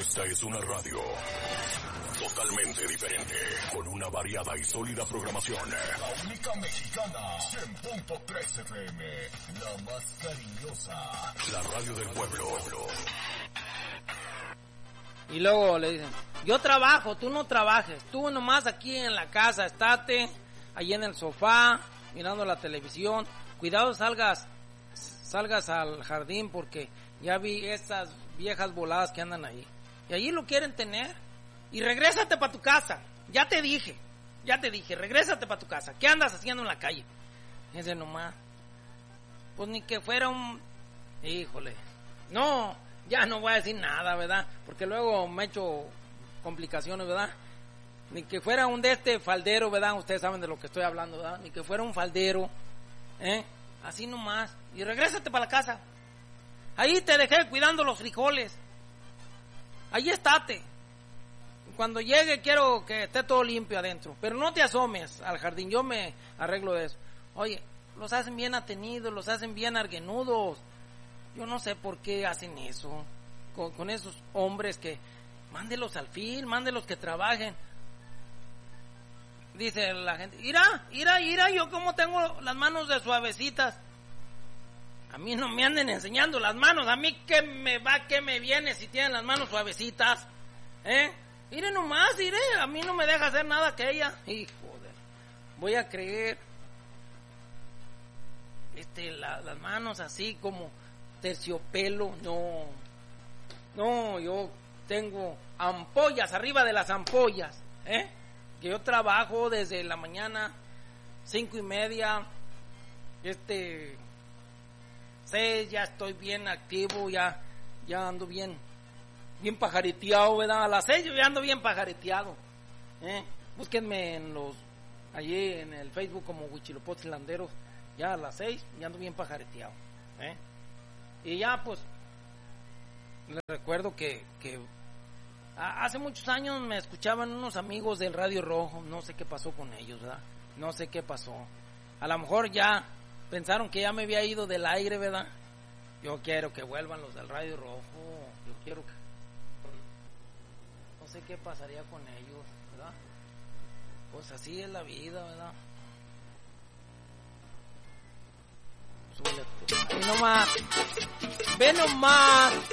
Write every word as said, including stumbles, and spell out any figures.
Esta es una radio totalmente diferente, con una variada y sólida programación. La única mexicana, cien punto tres F M, la más cariñosa, la radio del pueblo. Y luego le dicen, yo trabajo, tú no trabajes, tú nomás aquí en la casa, estate, ahí en el sofá, mirando la televisión, cuidado salgas, salgas al jardín porque ya vi estas viejas voladas que andan ahí. Y allí lo quieren tener. Y regrésate para tu casa, ya te dije, ya te dije, regrésate para tu casa, ¿qué andas haciendo en la calle? Ese nomás, pues ni que fuera un, híjole, no, ya no voy a decir nada, ¿verdad? Porque luego me echo complicaciones, ¿verdad? Ni que fuera un de este faldero, ¿verdad? Ustedes saben de lo que estoy hablando, ¿verdad? Ni que fuera un faldero, ¿eh? Así nomás, y regrésate para la casa, ahí te dejé cuidando los frijoles, ahí estate. Cuando llegue quiero que esté todo limpio adentro, pero no te asomes al jardín, yo me arreglo de eso. Oye, los hacen bien atenidos, los hacen bien arguenudos. Yo no sé por qué hacen eso con, con esos hombres que mándelos al fil, mándelos que trabajen. Dice la gente, irá, irá, irá, yo como tengo las manos de suavecitas. A mí no me anden enseñando las manos, a mí qué me va, qué me viene si tienen las manos suavecitas, ¿eh? Mire nomás, mire, a mí no me deja hacer nada que ella. Y joder, voy a creer. Este, la, las manos así como terciopelo, no. No, yo tengo ampollas arriba de las ampollas, ¿eh? Que yo trabajo desde la mañana, cinco y media, este, seis, ya estoy bien activo, ya, ya ando bien. Bien pajareteado, ¿verdad? A las seis yo ya ando bien pajareteado, ¿eh? Búsquenme en los, allí en el Facebook como Huichilopochtli Landeros, ya a las seis ya ando bien pajareteado, ¿eh? Y ya pues, les recuerdo que, que a, hace muchos años me escuchaban unos amigos del Radio Rojo, no sé qué pasó con ellos, ¿verdad? No sé qué pasó. A lo mejor ya pensaron que ya me había ido del aire, ¿verdad? Yo quiero que vuelvan los del Radio Rojo, yo quiero que... No sé qué pasaría con ellos, ¿verdad? Pues así es la vida, ¿verdad? Súbele. Ve nomás, ve nomás.